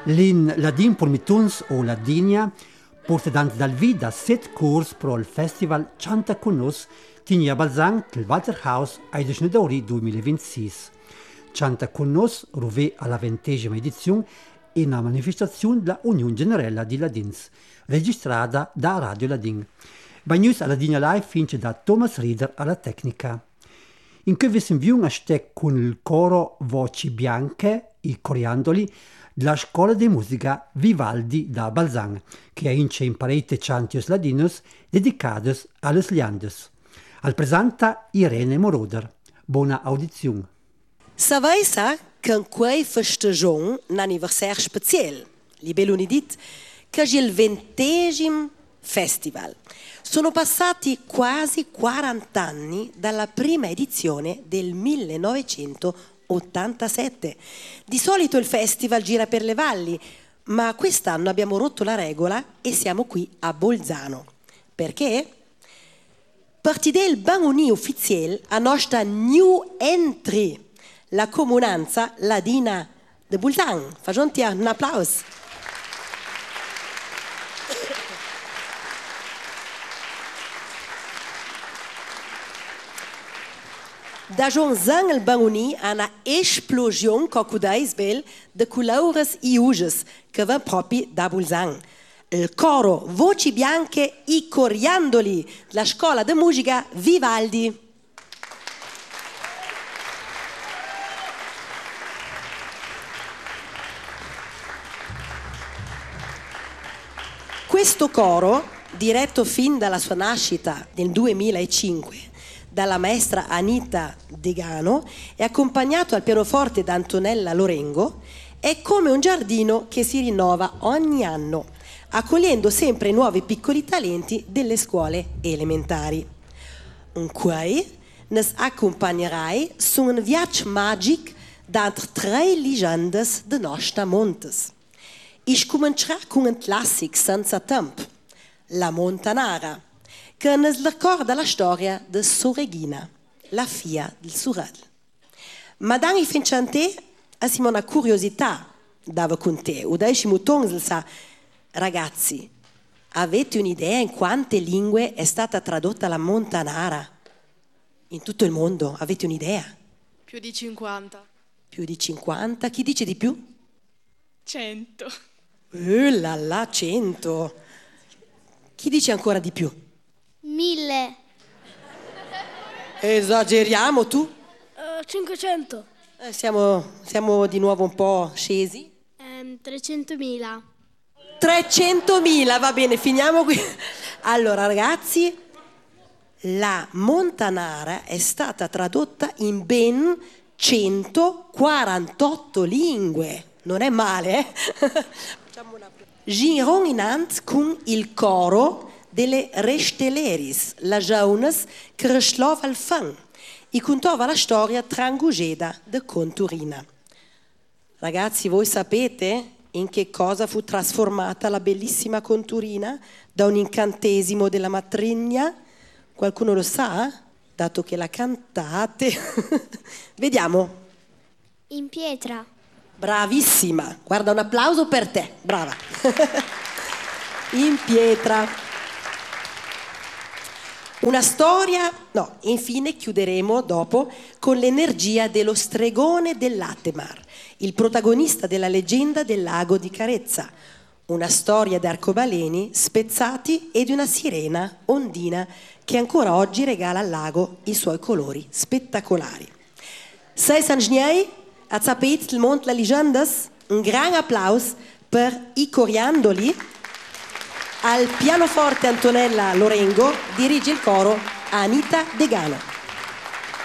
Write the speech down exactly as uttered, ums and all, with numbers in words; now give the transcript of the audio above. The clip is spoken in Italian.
L'in Ladin por mituns o Ladinia porta dans dal vida set curs pro il festival Chanta con nos tinia Balzan del Walter House ai decinatori duemilaventisei. Chanta con nos ruve alla ventesima edizione e una manifestazione della Unione Generale di Ladins, registrata da Radio Ladin. Bagnus alla Ladinia Live fince da Thomas Rieder alla tecnica. In cui vi inviamo a ste con il coro Voci Bianche, i coriandoli, della scuola di musica Vivaldi da Balzan, che ha ince in parete chantios ladinos dedicados alle liandes. Al presenta Irene Moroder. Buona audizione. Savai sa che in quei festegion un anniversaire speciale, li belluni dit, che è il ventesimo festival. Sono passati quasi quaranta anni dalla prima edizione del millenovecentottantasette. Di solito il festival gira per le valli, ma quest'anno abbiamo rotto la regola e siamo qui a Bolzano. Perché? Perché del banoni ufficiale a nostra new entry, la comunanza ladina di Bolzano. Facciamo un applauso. Da Jonzang el Banoni a una esplosione cocudais-bel de colores e uges che va proprio da Bolzano. Il coro Voci Bianche i Coriandoli, la scuola di musica Vivaldi. Questo coro, diretto fin dalla sua nascita nel duemilacinque, dalla maestra Anita Degano e accompagnato al pianoforte da Antonella Lorengo, è come un giardino che si rinnova ogni anno, accogliendo sempre nuovi piccoli talenti delle scuole elementari. Un quei nos accompagnerai su un viaggio magico d'entre tre legendes de nostra montes. Ich comincerà con un classico senza tempo, La Montanara, che nos ricorda la storia di Sorregina, la figlia del Surel. Ma dan i finciante abbiamo una curiosità da con te. O dai mutong sa, ragazzi, avete un'idea in quante lingue è stata tradotta la Montanara? In tutto il mondo, avete un'idea? Più di cinquanta. Più di cinquanta? Chi dice di più? cento. Oh là là, cento. Chi dice ancora di più? Mille. Esageriamo, tu? Uh, cinquecento. Eh, siamo, siamo di nuovo un po' scesi? Um, trecentomila. trecentomila, va bene, finiamo qui. Allora, ragazzi, la Montanara è stata tradotta in ben centoquarantotto lingue. Non è male, eh? Facciamo una... Giron in ant con il coro delle Resteleris, la Jaunes che reslova al fan e contava la storia trangugeda de Conturina. Ragazzi, voi sapete in che cosa fu trasformata la bellissima Conturina da un incantesimo della matrigna? Qualcuno lo sa? Dato che la cantate. Vediamo. In pietra. Bravissima. Guarda, un applauso per te. Brava. In pietra. Una storia, no, infine chiuderemo dopo con l'energia dello stregone dell'Atemar, il protagonista della leggenda del lago di Carezza, una storia di arcobaleni spezzati e di una sirena ondina che ancora oggi regala al lago i suoi colori spettacolari. Sei Sanjniei, a sapete il mondo la legendas, un gran applauso per i coriandoli. Al pianoforte Antonella Lorengo dirige il coro Anita Degano.